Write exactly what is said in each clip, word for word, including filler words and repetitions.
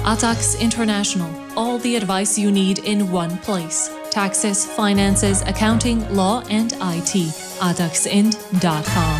Atax International. All the advice you need in one place. Taxes, finances, accounting, law and I T. atax ind dot com.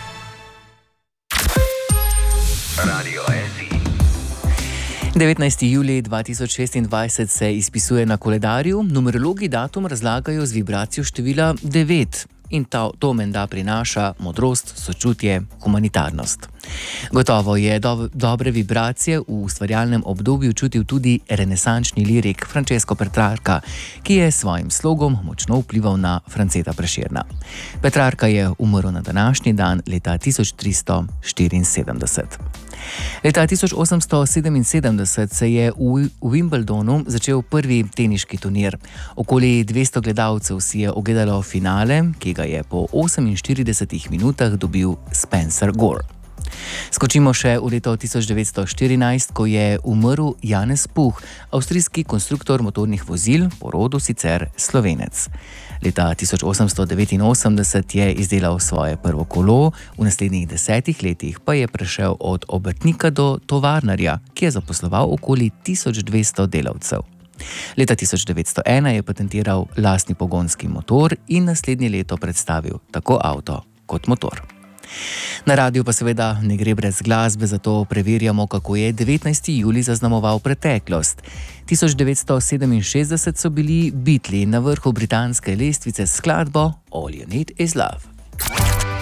Radio S I. devetnajsti julij dva tisoč šestindvajset se izpisuje na koledarju, numerologi datum razlagajo z vibracijo števila devet. In ta, to menda prinaša modrost, sočutje, humanitarnost. Gotovo je do, dobre vibracije v ustvarjalnem obdobju čutil tudi renesančni lirik Francesco Petrarca, ki je s svojim slogom močno vplival na Franceta Prešerna. Petrarca je umrl na današnji dan leta tisoč tristo štiriinsedemdeset. Leta tisoč osemsto sedeminsedemdeset se je v, v Wimbledonu začel prvi teniški turnir. Okoli dvesto gledalcev si je ogledalo finale, ki ga je po oseminštiridesetih minutah dobil Spencer Gore. Skočimo še v leto tisoč devetsto štirinajst, ko je umrl Janez Puh, avstrijski konstruktor motornih vozil, po rodu sicer Slovenec. Leta tisoč osemsto devetinosemdeset je izdelal svoje prvo kolo, v naslednjih desetih letih pa je prešel od obrtnika do tovarnarja, ki je zaposloval okoli tisoč dvesto delavcev. Leta tisoč devetsto ena je patentiral lastni pogonski motor in naslednje leto predstavil tako avto kot motor. Na radiju pa seveda ne gre brez glasbe, zato preverjamo, kako je devetnajsti julij zaznamoval preteklost. tisoč devetsto sedeminšestdeset so bili Beatli na vrhu britanske lestvice s skladbo All You Need Is Love.